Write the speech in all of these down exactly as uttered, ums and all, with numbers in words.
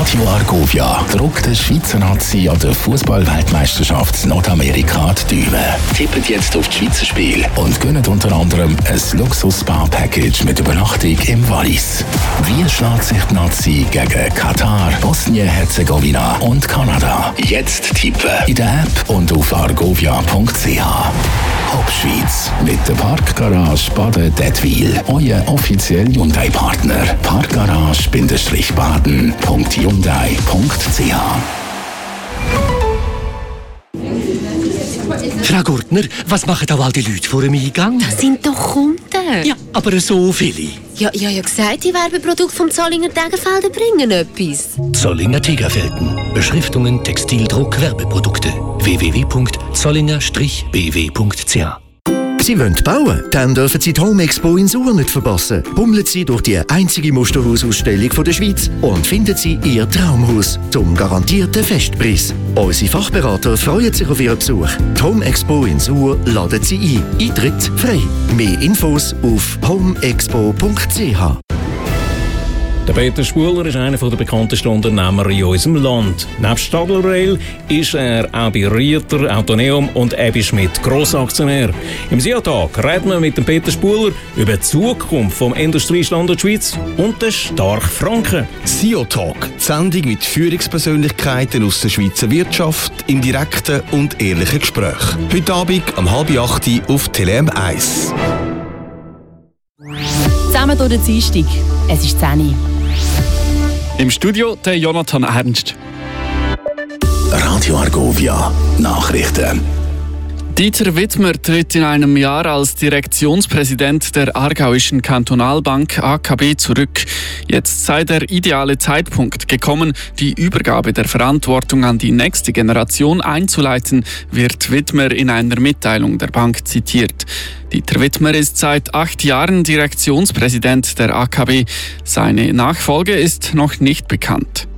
Radio Argovia druckt der Schweizer Nazi an der Fußball-Weltmeisterschaft Nordamerika die Daumen. Tippt jetzt auf die Schweizer Spiel und gönnt unter anderem ein Luxus-Spa-Package mit Übernachtung im Wallis. Wie schlägt sich die Nazi gegen Katar, Bosnien-Herzegowina und Kanada? Jetzt tippen in der App und auf argovia punkt c h. Hauptschweiz mit der Parkgarage Baden-Dettwil, euer offizieller Hyundai-Partner. Parkgarage-baden punkt hyundai punkt c h. Frau Gurtner, was machen da all die Leute vor dem Eingang? Das sind doch Kunden. Ja, aber so viele. Ja, ich habe ja gesagt, die Werbeprodukte vom Zollinger Degenfelden bringen etwas. Zollinger Tegerfelden. Beschriftungen, Textildruck, Werbeprodukte. w w w punkt zollinger b w punkt c h. Sie wollen bauen? Dann dürfen Sie die Home Expo in Suhr nicht verpassen. Bummeln Sie durch die einzige Musterhausausstellung der Schweiz und finden Sie Ihr Traumhaus zum garantierten Festpreis. Unsere Fachberater freuen sich auf Ihren Besuch. Die Home Expo in Suhr laden Sie ein. Eintritt frei. Mehr Infos auf home expo punkt c h. Der Peter Spuler ist einer der bekanntesten Unternehmer in unserem Land. Neben Stadler Rail ist er auch bei Rieter, Autoneum und Ebi Schmidt Grossaktionär. Im S I A-Tag reden wir mit dem Peter Spuler über die Zukunft vom Industriestandort Schweiz und den starken Franken. S I A-Tag, die Sendung mit Führungspersönlichkeiten aus der Schweizer Wirtschaft im direkten und ehrlichen Gespräch. Heute Abend um halb acht auf Tele M eins. Zusammen durch den Dienstag. Es ist zehn Uhr. Im Studio der Jonathan Ernst. Radio Argovia Nachrichten. Dieter Widmer tritt in einem Jahr als Direktionspräsident der Aargauischen Kantonalbank A K B zurück. Jetzt sei der ideale Zeitpunkt gekommen, die Übergabe der Verantwortung an die nächste Generation einzuleiten, wird Widmer in einer Mitteilung der Bank zitiert. Dieter Widmer ist seit acht Jahren Direktionspräsident der A K B. Seine Nachfolge ist noch nicht bekannt.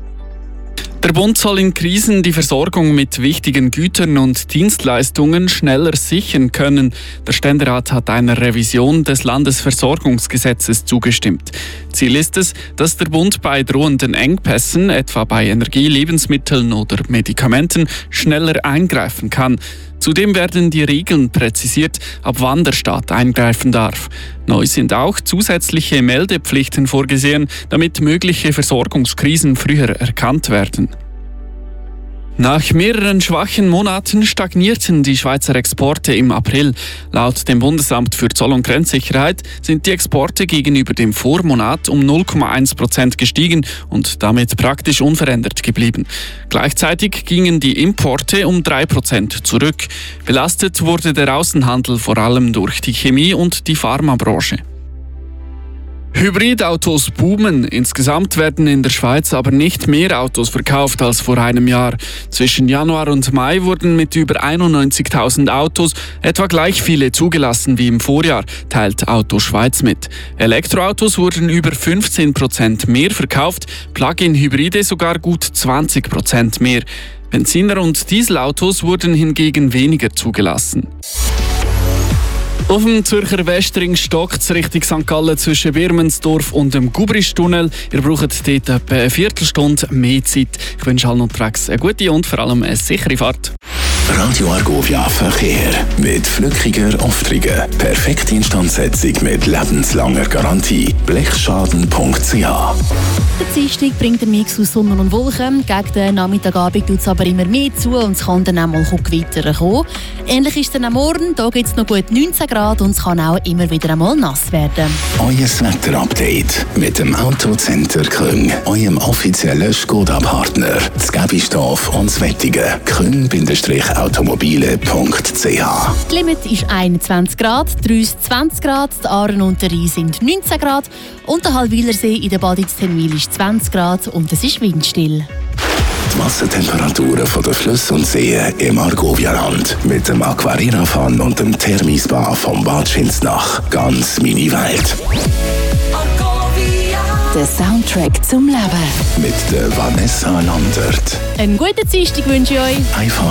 Der Bund soll in Krisen die Versorgung mit wichtigen Gütern und Dienstleistungen schneller sichern können. Der Ständerat hat einer Revision des Landesversorgungsgesetzes zugestimmt. Ziel ist es, dass der Bund bei drohenden Engpässen, etwa bei Energie, Lebensmitteln oder Medikamenten, schneller eingreifen kann. Zudem werden die Regeln präzisiert, ab wann der Staat eingreifen darf. Neu sind auch zusätzliche Meldepflichten vorgesehen, damit mögliche Versorgungskrisen früher erkannt werden. Nach mehreren schwachen Monaten stagnierten die Schweizer Exporte im April. Laut dem Bundesamt für Zoll- und Grenzsicherheit sind die Exporte gegenüber dem Vormonat um null Komma eins Prozent gestiegen und damit praktisch unverändert geblieben. Gleichzeitig gingen die Importe um drei Prozent zurück. Belastet wurde der Außenhandel vor allem durch die Chemie- und die Pharmabranche. Hybridautos boomen. Insgesamt werden in der Schweiz aber nicht mehr Autos verkauft als vor einem Jahr. Zwischen Januar und Mai wurden mit über einundneunzigtausend Autos etwa gleich viele zugelassen wie im Vorjahr, teilt Auto Schweiz mit. Elektroautos wurden über fünfzehn Prozent mehr verkauft, Plug-in-Hybride sogar gut zwanzig Prozent mehr. Benziner- und Dieselautos wurden hingegen weniger zugelassen. Auf dem Zürcher Westring stockt es Richtung Sankt Gallen zwischen Birmensdorf und dem Gubristunnel. Ihr braucht dort etwa eine Viertelstunde mehr Zeit. Ich wünsche allen unterwegs eine gute und vor allem eine sichere Fahrt. Radio Argovia Verkehr mit flückiger Aufträge. Perfekte Instandsetzung mit lebenslanger Garantie. blechschaden punkt c h. Der Dienstag bringt einen Mix aus Sonne und Wolken. Gegen den Nachmittagabend tut es aber immer mehr zu und es kann dann auch mal Gewitter kommen. Ähnlich ist es dann am Morgen. Da gibt es noch gut neunzehn Grad und es kann auch immer wieder einmal nass werden. Euer Wetterupdate mit dem Autocenter Küng, eurem offiziellen Skoda-Partner. Das Gebistorf und das Wettige. küng automobile punkt c h. Das Limit ist einundzwanzig Grad, Drüss zwanzig Grad, die Aaren und der Rhein sind neunzehn Grad und der Halwilersee in der Baditz-Tenwil ist zwanzig Grad und es ist windstill. Die Wassertemperaturen von den Flüssen und Seen im Argovia-Land mit dem Aquarira-Fun und dem Thermispa vom Bad Schinznach. Ganz meine Welt. Der Soundtrack zum Leben. Mit der Vanessa Landert. Einen guten Dienstag wünsche ich euch. Einfach